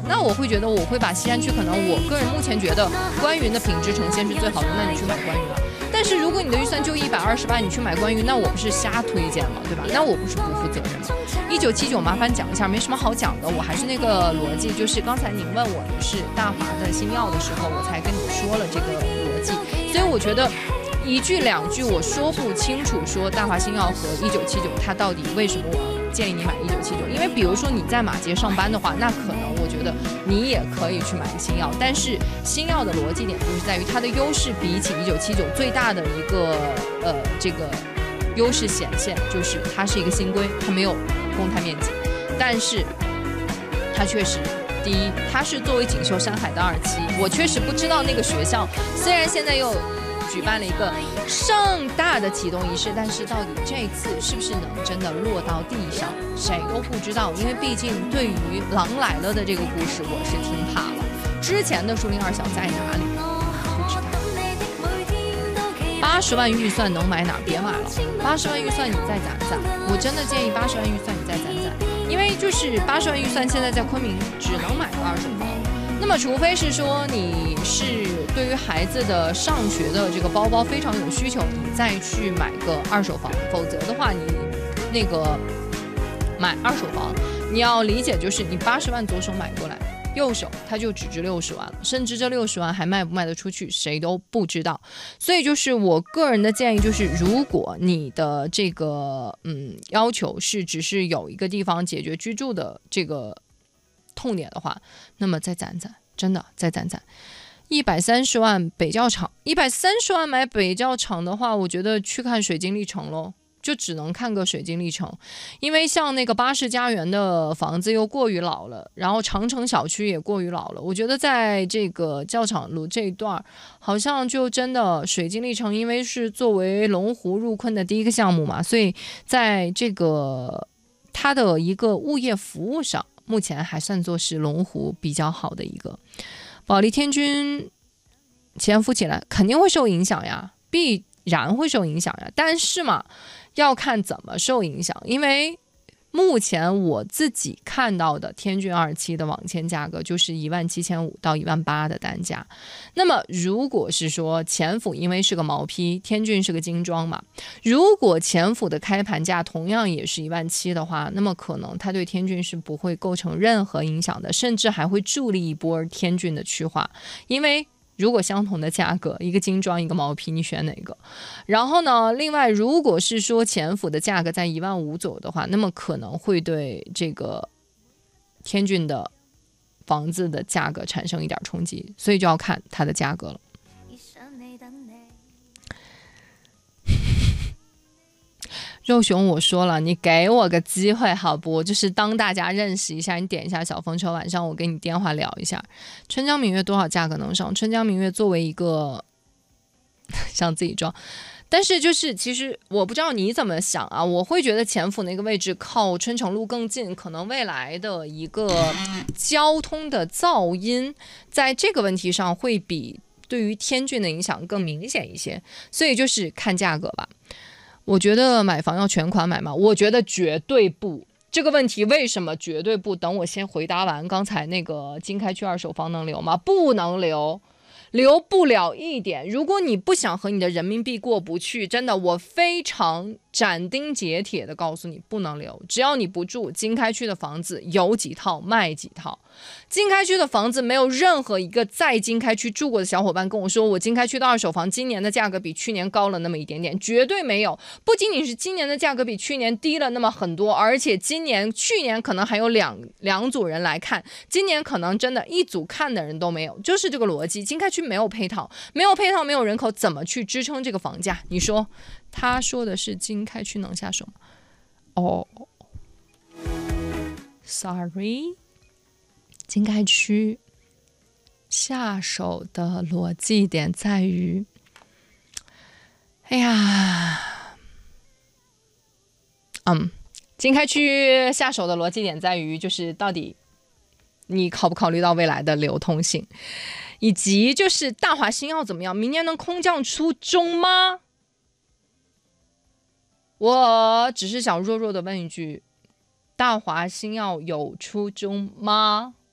那我会觉得我会把西山区可能我个人目前觉得观云的品质呈现是最好的，那你去买观云了。但是如果你的预算就128，你去买观云，那我不是瞎推荐吗？对吧？那我不是不负责任吗？1979麻烦讲一下，没什么好讲的，我还是那个逻辑，就是刚才您问我的是大华的新药的时候，我才跟你说了这个逻辑，所以我觉得一句两句我说不清楚，说大华新药和1979它到底为什么我建议你买1979，因为比如说你在马街上班的话，那可能我觉得你也可以去买个新药，但是新药的逻辑点就是在于它的优势比起1979最大的一个这个优势显现就是它是一个新规，它没有公摊面积，但是它确实第一，它是作为锦绣山海的2期，我确实不知道那个学校虽然现在又举办了一个盛大的启动仪式，但是到底这次是不是能真的落到地上，谁都不知道，因为毕竟对于狼来了的这个故事我是听怕了，之前的树林2小在哪里不知道。80万预算能买哪儿？别买了，80万预算你再攒攒，我真的建议80万预算你再攒攒，因为就是80万预算现在在昆明只能买个2手房，那么除非是说你是对于孩子的上学的这个包包非常有需求，你再去买个2手房，否则的话你那个买2手房你要理解就是你80万左手买过来，右手它就只值60万了，甚至这60万还卖不卖得出去谁都不知道。所以就是我个人的建议就是，如果你的这个要求是只是有一个地方解决居住的这个痛点的话，那么再攒攒，真的再攒攒。130万北教场，130万买北教场的话，我觉得去看水晶历城咯，就只能看个水晶历城，因为像那个巴士家园的房子又过于老了，然后长城小区也过于老了，我觉得在这个教场路这一段好像就真的水晶历城，因为是作为龙湖入昆的第一个项目嘛，所以在这个它的一个物业服务上目前还算作是龙湖比较好的一个。保利天君潜伏起来肯定会受影响呀，必然会受影响呀，但是嘛要看怎么受影响，因为目前我自己看到的天骏2期的网签价格就是17500到18000的单价。那么如果是说前府因为是个毛坯，天骏是个精装嘛，如果前府的开盘价同样也是17000的话，那么可能它对天骏是不会构成任何影响的，甚至还会助力一波天骏的去化，因为如果相同的价格，一个精装一个毛坯，你选哪个？然后呢，另外如果是说前府的价格在15000左右的话，那么可能会对这个天骏的房子的价格产生一点冲击，所以就要看它的价格了。肉熊我说了，你给我个机会好不？就是当大家认识一下，你点一下小风车，晚上我给你电话聊一下。春江明月多少价格能上？春江明月作为一个像自己装，但是就是其实我不知道你怎么想啊，我会觉得前府那个位置靠春城路更近，可能未来的一个交通的噪音在这个问题上会比对于天骏的影响更明显一些，所以就是看价格吧。我觉得买房要全款买吗？我觉得绝对不。这个问题为什么绝对不？等我先回答完刚才那个经开区2手房能留吗？不能留，留不了一点。如果你不想和你的人民币过不去，真的我非常斩钉截铁的告诉你不能留。只要你不住经开区的房子，有几套卖几套。经开区的房子没有任何一个在经开区住过的小伙伴跟我说我经开区的2手房今年的价格比去年高了那么一点点，绝对没有。不仅仅是今年的价格比去年低了那么很多，而且去年可能还有两组人来看，今年可能真的一组看的人都没有，就是这个逻辑。经开区没有配套，没有人口，怎么去支撑这个房价？你说他说的是经开区能下手吗？哦、sorry， 经开区下手的逻辑点在于，经开区下手的逻辑点在于，就是到底你考不考虑到未来的流通性，以及就是大华新药怎么样，明年能空降出中吗？我只是想弱弱的问一句，大华新药有出中吗？